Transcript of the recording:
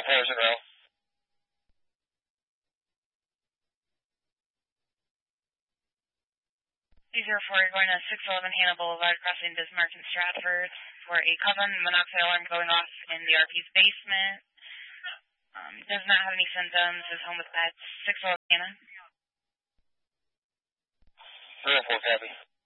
4-0. You're going to 611 Hannah Boulevard, crossing Bismarck and Stratford for a carbon monoxide alarm going off in the RP's basement. Does not have any symptoms, is home with pets. 611 Hannah. 304 copy.